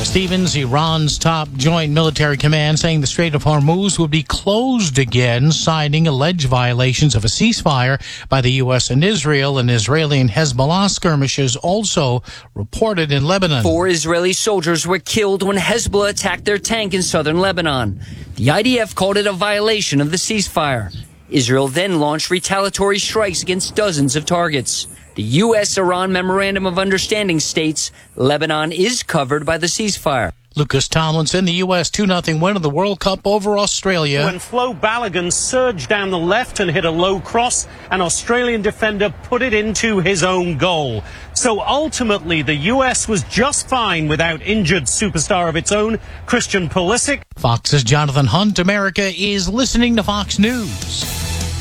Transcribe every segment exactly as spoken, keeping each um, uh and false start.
Stevens, Iran's top joint military command, saying the Strait of Hormuz would be closed again, citing alleged violations of a ceasefire by the U S and Israel, and Israeli and Hezbollah skirmishes also reported in Lebanon. Four Israeli soldiers were killed when Hezbollah attacked their tank in southern Lebanon. The I D F called it a violation of the ceasefire. Israel then launched retaliatory strikes against dozens of targets. The U S-Iran Memorandum of Understanding states Lebanon is covered by the ceasefire. Lucas Tomlinson, the U S two nothing win of the World Cup over Australia. When Flo Balogun surged down the left and hit a low cross, an Australian defender put it into his own goal. So ultimately, the U S was just fine without injured superstar of its own, Christian Pulisic. Fox's Jonathan Hunt. America is listening to Fox News.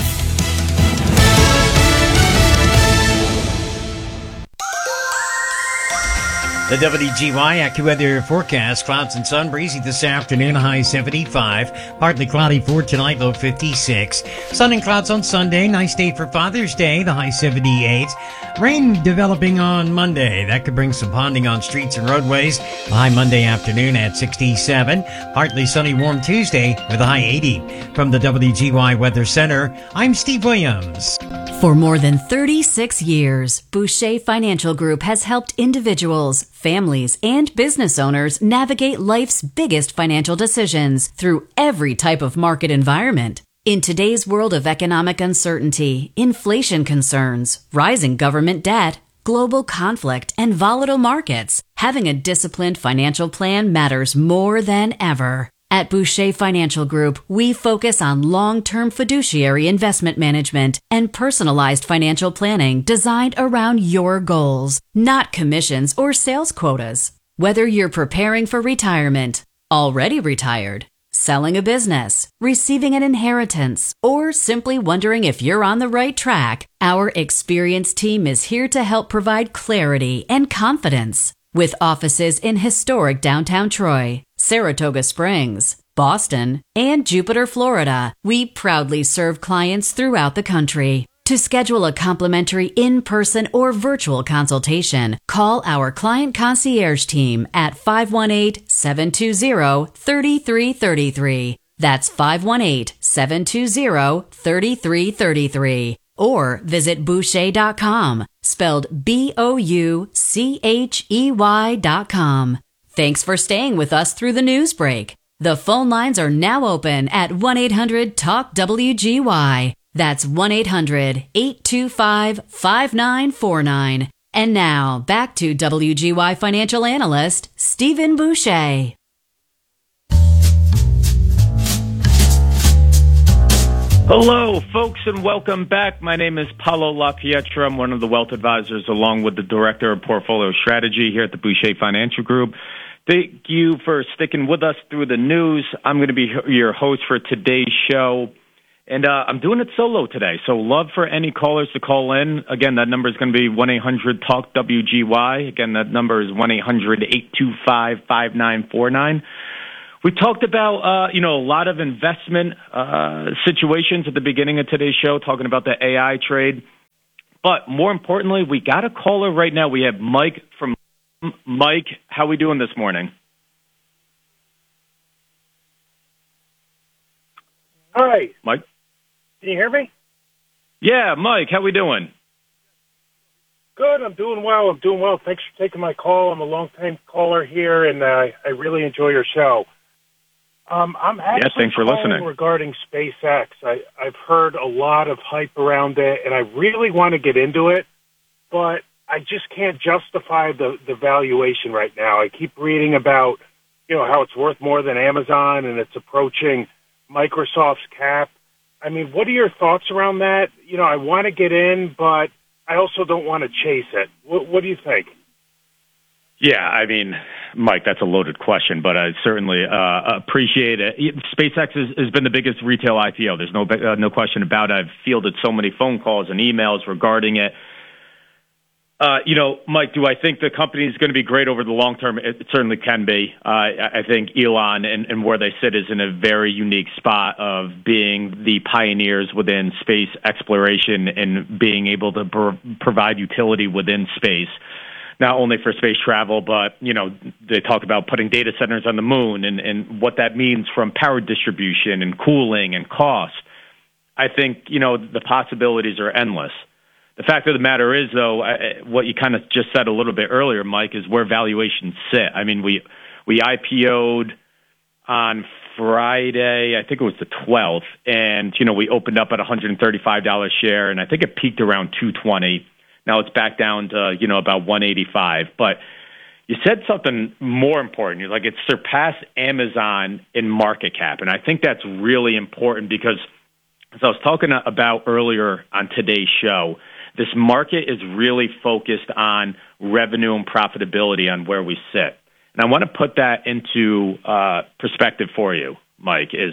The W G Y AccuWeather forecast: clouds and sun, breezy this afternoon, high seventy-five. Partly cloudy for tonight, low fifty-six. Sun and clouds on Sunday, nice day for Father's Day, the high seventy-eight. Rain developing on Monday. That could bring some ponding on streets and roadways. The high Monday afternoon at sixty-seven. Partly sunny, warm Tuesday with a high eighty. From the W G Y Weather Center, I'm Steve Williams. For more than thirty-six years, Boucher Financial Group has helped individuals, families, and business owners navigate life's biggest financial decisions through every type of market environment. In today's world of economic uncertainty, inflation concerns, rising government debt, global conflict, and volatile markets, having a disciplined financial plan matters more than ever. At Boucher Financial Group, we focus on long-term fiduciary investment management and personalized financial planning designed around your goals, not commissions or sales quotas. Whether you're preparing for retirement, already retired, selling a business, receiving an inheritance, or simply wondering if you're on the right track, our experienced team is here to help provide clarity and confidence. With offices in historic downtown Troy, Saratoga Springs, Boston, and Jupiter, Florida, we proudly serve clients throughout the country. To schedule a complimentary in-person or virtual consultation, call our client concierge team at five one eight, seven two zero, three three three three. That's five one eight, seven two zero, three three three three. Or visit Boucher dot com, spelled B O U C H E Y dot com. Thanks for staying with us through the news break. The phone lines are now open at one eight hundred talk W G Y. That's one eight hundred, eight two five, five nine four nine. And now, back to W G Y financial analyst, Stephen Boucher. Hello, folks, and welcome back. My name is Paulo LaPietra. I'm one of the wealth advisors, along with the Director of Portfolio Strategy here at the Boucher Financial Group. Thank you for sticking with us through the news. I'm going to be your host for today's show, and uh, I'm doing it solo today, so love for any callers to call in. Again, that number is going to be one eight hundred talk W G Y. Again, that number is one eight hundred, eight two five, five nine four nine. We talked about, uh, you know, a lot of investment uh, situations at the beginning of today's show, talking about the A I trade. But more importantly, we got a caller right now. We have Mike from Mike. How we doing this morning? Hi. Mike? Can you hear me? Yeah, Mike, how we doing? Good. I'm doing well. I'm doing well. Thanks for taking my call. I'm a long-time caller here, and uh, I really enjoy your show. Um, I'm actually yeah, thanks for calling listening. regarding SpaceX. I, I've heard a lot of hype around it, and I really want to get into it, but I just can't justify the, the valuation right now. I keep reading about, you know, how it's worth more than Amazon, and it's approaching Microsoft's cap. I mean, what are your thoughts around that? You know, I want to get in, but I also don't want to chase it. What, what do you think? Yeah, I mean, Mike, that's a loaded question, but I certainly uh, appreciate it. SpaceX has, has been the biggest retail I P O. There's no uh, no question about it. I've fielded so many phone calls and emails regarding it. Uh, you know, Mike, do I think the company is going to be great over the long term? It, it certainly can be. Uh, I think Elon and, and where they sit is in a very unique spot of being the pioneers within space exploration and being able to pro- provide utility within space. not only for space travel, but, you know, they talk about putting data centers on the moon and, and what that means from power distribution and cooling and cost. I think, you know, the possibilities are endless. The fact of the matter is, though, what you kind of just said a little bit earlier, Mike, is where valuations sit. I mean, we we I P O'd on Friday, I think it was the twelfth, and, you know, we opened up at one hundred thirty-five dollars a share, and I think it peaked around two hundred twenty dollars. Now it's back down to, you know, about one hundred eighty-five dollars. But you said something more important. You're like, it surpassed Amazon in market cap, and I think that's really important because, as I was talking about earlier on today's show, this market is really focused on revenue and profitability on where we sit. And I want to put that into uh, perspective for you, Mike, is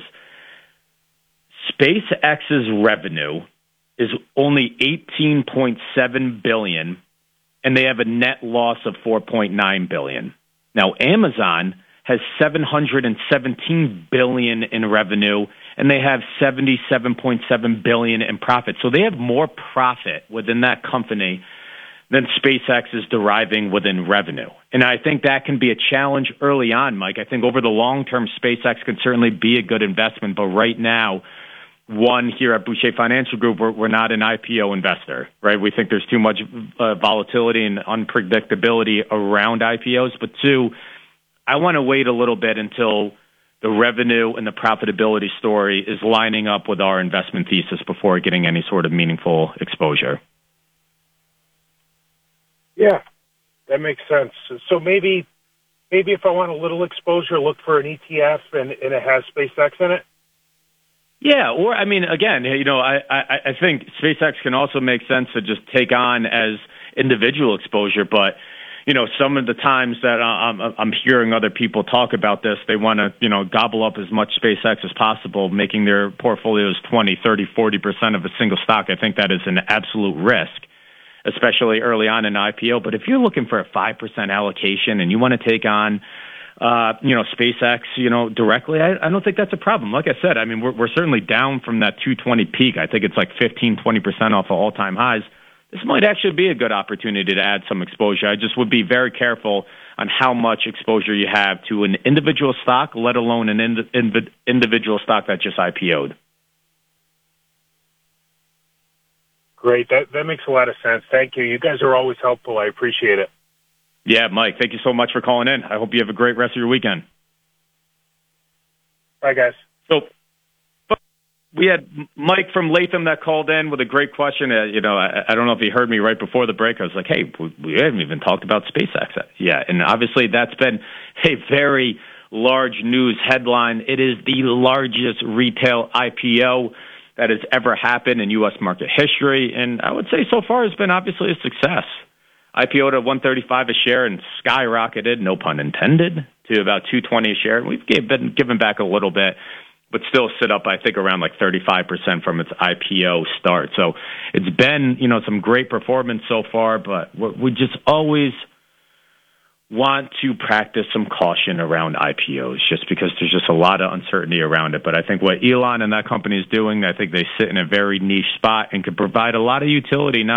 SpaceX's revenue is only eighteen point seven billion dollars, and they have a net loss of four point nine billion dollars. Now, Amazon has seven hundred seventeen billion dollars in revenue, and they have seventy-seven point seven billion dollars in profit. So they have more profit within that company than SpaceX is deriving within revenue. And I think that can be a challenge early on, Mike. I think over the long term, SpaceX can certainly be a good investment. But right now, one, here at Boucher Financial Group, we're, we're not an I P O investor, right? We think there's too much uh, volatility and unpredictability around I P Os. But two, I want to wait a little bit until the revenue and the profitability story is lining up with our investment thesis before getting any sort of meaningful exposure. Yeah, that makes sense. So maybe maybe if I want a little exposure, look for an E T F and, and it has SpaceX in it? Yeah, or, I mean, again, you know, I, I, I think SpaceX can also make sense to just take on as individual exposure, but you know, some of the times that I'm, I'm hearing other people talk about this, they want to, you know, gobble up as much SpaceX as possible, making their portfolios twenty, thirty, forty percent of a single stock. I think that is an absolute risk, especially early on in I P O. But if you're looking for a five percent allocation and you want to take on, uh, you know, SpaceX, you know, directly, I, I don't think that's a problem. Like I said, I mean, we're, we're certainly down from that two twenty peak. I think it's like fifteen, twenty percent off of all-time highs. This might actually be a good opportunity to add some exposure. I just would be very careful on how much exposure you have to an individual stock, let alone an ind- ind- individual stock that just I P O'd. Great. That that makes a lot of sense. Thank you. You guys are always helpful. I appreciate it. Yeah, Mike, thank you so much for calling in. I hope you have a great rest of your weekend. Bye, guys. So we had Mike from Latham that called in with a great question. Uh, you know, I, I don't know if he heard me right before the break. I was like, hey, we, we haven't even talked about SpaceX yet. And obviously that's been a very large news headline. It is the largest retail I P O that has ever happened in U S market history. And I would say so far it's been obviously a success. I P O'd at one thirty-five a share and skyrocketed, no pun intended, to about two twenty a share. And we've gave, been given back a little bit, but still sit up, I think, around like thirty-five percent from its I P O start. So it's been, you know, some great performance so far, but we just always want to practice some caution around I P Os just because there's just a lot of uncertainty around it. But I think what Elon and that company is doing, I think they sit in a very niche spot and could provide a lot of utility now